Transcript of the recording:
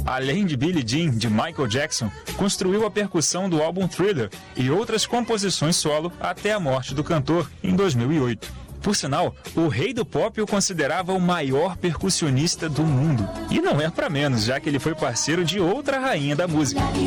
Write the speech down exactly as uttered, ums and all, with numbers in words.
Além de Billie Jean, de Michael Jackson, construiu a percussão do álbum Thriller e outras composições solo até a morte do cantor, em dois mil e oito. Por sinal, o rei do pop o considerava o maior percussionista do mundo. E não é pra menos, já que ele foi parceiro de outra rainha da música.